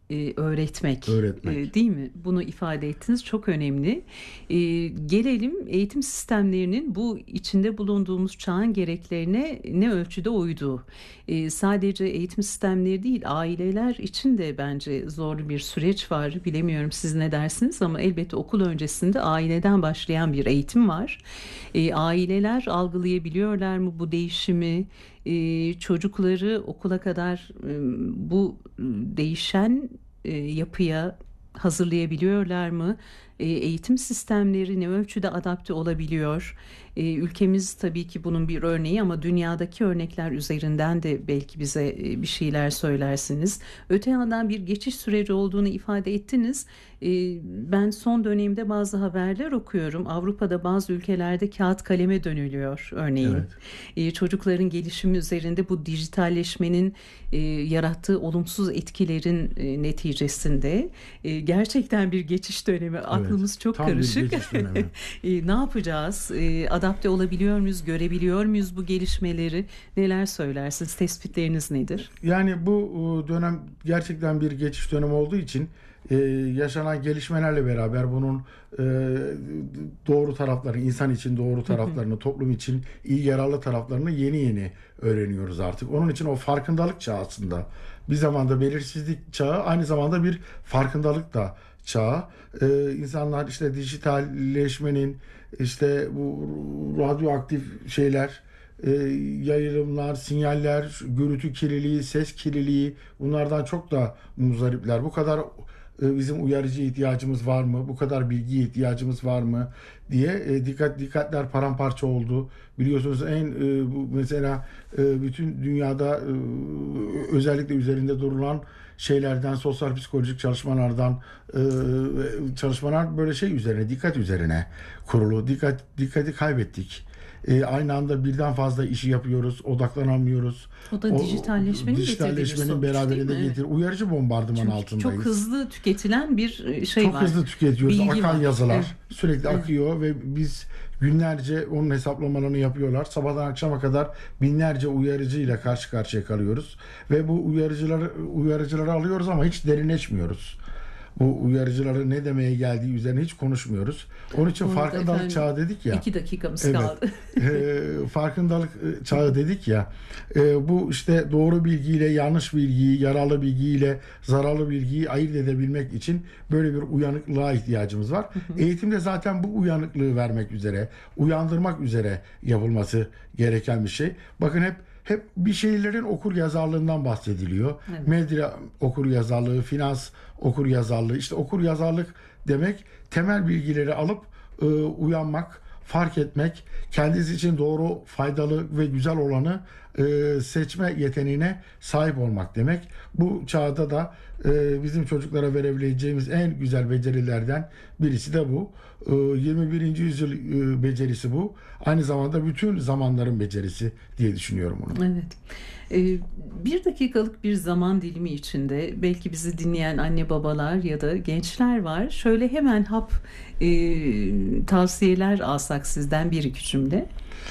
öğretmek, Öğretmek. değil mi? Bunu ifade ettiniz, çok önemli. Gelelim eğitim sistemlerinin bu içinde bulunduğumuz çağın gereklerine ne ölçüde uyduğu. Sadece eğitim sistemleri değil, aileler için de bence zorlu bir süreç var. Bilemiyorum siz ne dersiniz ama elbette okul öncesinde aileden başlayan bir eğitim var. Aileler algılayabiliyorlar mı bu değişimi? Çocukları okula kadar bu değişen yapıya hazırlayabiliyorlar mı? Eğitim sistemleri ne ölçüde adapte olabiliyor? Ülkemiz tabii ki bunun bir örneği ama dünyadaki örnekler üzerinden de belki bize bir şeyler söylersiniz. Öte yandan bir geçiş süreci olduğunu ifade ettiniz. Ben son dönemde bazı haberler okuyorum. Avrupa'da bazı ülkelerde kağıt kaleme dönülüyor örneğin. Evet. Çocukların gelişimi üzerinde bu dijitalleşmenin yarattığı olumsuz etkilerin neticesinde gerçekten bir geçiş dönemi. Evet. Aklımız çok Tam bir karışık. geçiş dönemi. Ne yapacağız? Adapte olabiliyor muyuz? Görebiliyor muyuz bu gelişmeleri? Neler söylersiniz? Tespitleriniz nedir? Yani bu dönem gerçekten bir geçiş dönemi olduğu için yaşanan gelişmelerle beraber bunun e, doğru taraflarını, insan için doğru taraflarını, toplum için iyi yararlı taraflarını yeni yeni öğreniyoruz artık. Onun için o farkındalık çağı aslında bir zamanda belirsizlik çağı, aynı zamanda bir farkındalık da çağı. İnsanlar işte dijitalleşmenin, işte bu radyoaktif şeyler, yayılımlar, sinyaller, gürültü kirliliği, ses kirliliği, bunlardan çok da muzdaripler. Bu kadar bizim uyarıcı ihtiyacımız var mı? Bu kadar bilgiye ihtiyacımız var mı diye dikkatler paramparça oldu. Biliyorsunuz mesela bütün dünyada özellikle üzerinde durulan şeylerden, sosyal psikolojik çalışmalardan çalışmalar böyle şey üzerine, dikkat üzerine kurulu. Dikkati kaybettik. Aynı anda birden fazla işi yapıyoruz, odaklanamıyoruz. O da dijitalleşmenin getirdiği bir sonuç, beraberinde değil mi? getir. Uyarıcı bombardıman Çünkü altındayız. çok hızlı tüketilen bir şey Çok var. hızlı tüketiyoruz. Bilgi Akan var. yazılar Evet. sürekli Evet. akıyor ve biz günlerce onun hesaplamalarını yapıyorlar. Sabahtan akşama kadar binlerce uyarıcıyla karşı karşıya kalıyoruz ve bu uyarıcıları alıyoruz ama hiç derinleşmiyoruz. Bu uyarıcıların ne demeye geldiği üzerine hiç konuşmuyoruz. Onun için Bu arada farkındalık efendim, çağı dedik ya. 2 dakikamız Evet. kaldı. Farkındalık çağı dedik ya. Bu işte doğru bilgiyle yanlış bilgiyi, yararlı bilgiyle zararlı bilgiyi ayırt edebilmek için böyle bir uyanıklığa ihtiyacımız var. Eğitimde zaten bu uyanıklığı vermek üzere, uyandırmak üzere yapılması gereken bir şey. Bakın hep bir şeylerin okur yazarlığından bahsediliyor. Evet. Medya okur yazarlığı, finans okur yazarlığı. İşte okur yazarlık demek temel bilgileri alıp uyanmak, fark etmek, kendisi için doğru, faydalı ve güzel olanı seçme yeteneğine sahip olmak demek. Bu çağda da bizim çocuklara verebileceğimiz en güzel becerilerden birisi de bu. 21. yüzyıl becerisi bu. Aynı zamanda bütün zamanların becerisi diye düşünüyorum bunu. Evet. 1 dakikalık bir zaman dilimi içinde belki bizi dinleyen anne babalar ya da gençler var. Şöyle hemen tavsiyeler alsak sizden bir iki cümle.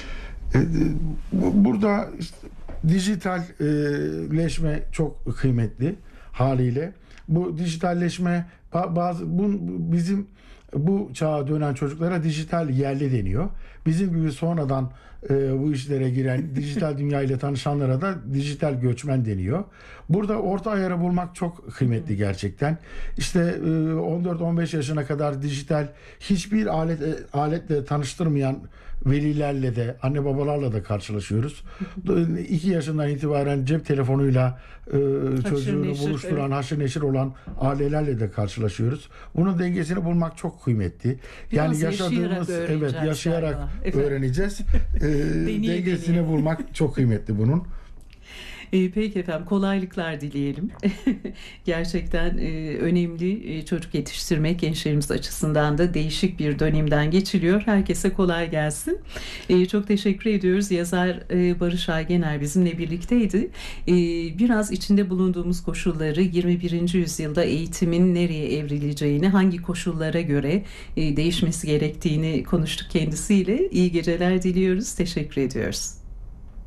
Burada işte dijitalleşme çok kıymetli haliyle. Bu dijitalleşme bizim bu çağa dönen çocuklara dijital yerli deniyor. Bizim gibi sonradan bu işlere giren, dijital dünya ile tanışanlara da dijital göçmen deniyor. Burada orta ayarı bulmak çok kıymetli gerçekten. İşte 14-15 yaşına kadar dijital hiçbir aletle tanıştırmayan velilerle de, anne babalarla da karşılaşıyoruz. 2 yaşından itibaren cep telefonuyla çocuğunu buluşturan, haşır neşir olan ailelerle de karşılaşıyoruz. Bunun dengesini bulmak çok kıymetli. Biraz yaşadığımız, yaşayarak öğreneceğiz. Dengesini bulmak çok kıymetli bunun. Peki efendim, kolaylıklar dileyelim. Gerçekten önemli, çocuk yetiştirmek gençlerimiz açısından da değişik bir dönemden geçiliyor. Herkese kolay gelsin. Çok teşekkür ediyoruz. Yazar Barış Aygener bizimle birlikteydi. Biraz içinde bulunduğumuz koşulları, 21. yüzyılda eğitimin nereye evrileceğini, hangi koşullara göre değişmesi gerektiğini konuştuk kendisiyle. İyi geceler diliyoruz. Teşekkür ediyoruz.